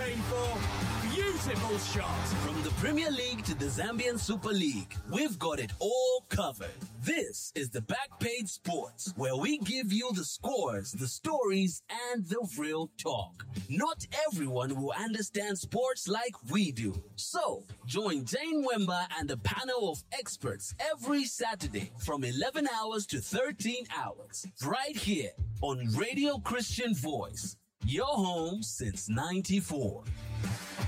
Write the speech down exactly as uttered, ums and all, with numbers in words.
game for beautiful shots. From the Premier League to the Zambian Super League, we've got it all covered. This is the Backpage Sports, where we give you the scores, the stories, and the real talk. Not everyone will understand sports like we do. So, join Jane Wemba and a panel of experts every Saturday from eleven hours to thirteen hours, right here on Radio Christian Voice. Your home since ninety-four.